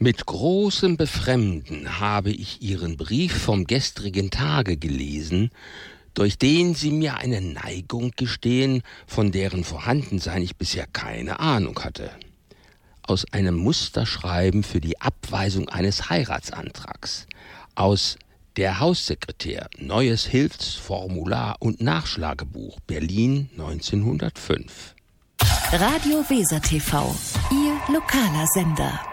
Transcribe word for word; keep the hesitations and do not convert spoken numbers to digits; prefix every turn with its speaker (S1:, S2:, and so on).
S1: Mit großem Befremden habe ich Ihren Brief vom gestrigen Tage gelesen, durch den Sie mir eine Neigung gestehen, von deren Vorhandensein ich bisher keine Ahnung hatte. Aus einem Musterschreiben für die Abweisung eines Heiratsantrags, aus Der Haussekretär, Neues Hilfsformular und Nachschlagebuch, Berlin neunzehnhundertfünf.
S2: Radio Weser T V, Ihr lokaler Sender.